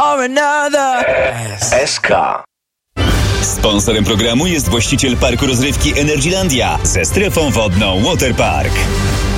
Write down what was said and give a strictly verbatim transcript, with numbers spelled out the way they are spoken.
or another. S K. Sponsorem programu jest właściciel parku rozrywki Energylandia ze strefą wodną Waterpark.